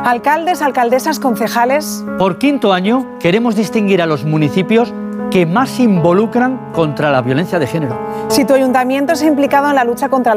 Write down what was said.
Alcaldes, alcaldesas, concejales. Por quinto año queremos distinguir a los municipios que más se involucran contra la violencia de género. Si tu ayuntamiento se ha implicado en la lucha contra